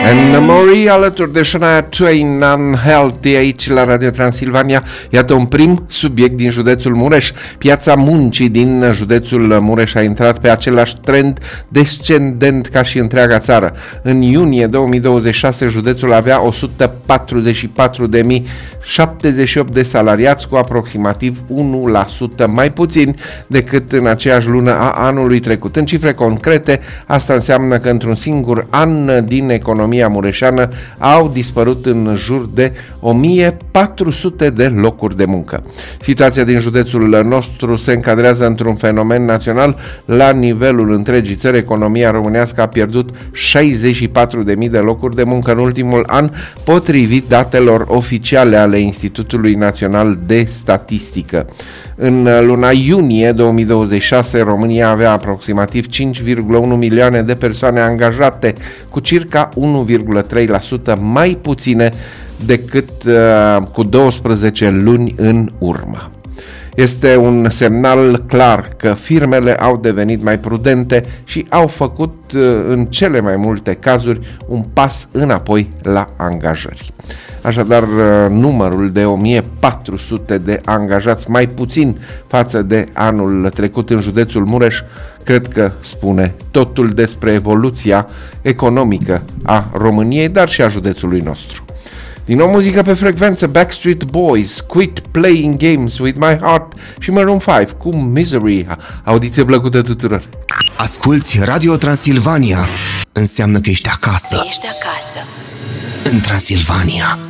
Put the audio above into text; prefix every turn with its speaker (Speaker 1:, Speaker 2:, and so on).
Speaker 1: And Mori alături de Shania Twain, Unhealthy, aici la Radio Transilvania. Iată un prim subiect din județul Mureș. Piața muncii din județul Mureș a intrat pe același trend descendent ca și întreaga țară. În iunie 2026 județul avea 144.078 de salariați, cu aproximativ 1% mai puțin decât în aceeași lună a anului trecut. În cifre concrete, asta înseamnă că într-un singur an din economia mureșeană au dispărut în jur de 1400 de locuri de muncă. Situația din județul nostru se încadrează într-un fenomen național. La nivelul întregii țări, economia românească a pierdut 64.000 de locuri de muncă în ultimul an, potrivit datelor oficiale ale Institutului Național de Statistică. În luna iunie 2026, România avea aproximativ 5,1 milioane de persoane angajate, cu circa 1,3% mai puține decât cu 12 luni în urmă. Este un semnal clar că firmele au devenit mai prudente și au făcut în cele mai multe cazuri un pas înapoi la angajări. Așadar, numărul de 1400 de angajați mai puțin față de anul trecut în județul Mureș cred că spune totul despre evoluția economică a României, dar și a județului nostru. Din nou muzică pe frecvență, Backstreet Boys, Quit Playing Games With My Heart și Maroon 5 cu Misery. Audiție plăcută tuturor!
Speaker 2: Asculți Radio Transilvania, înseamnă că ești acasă.
Speaker 3: Ești acasă.
Speaker 2: În Transilvania.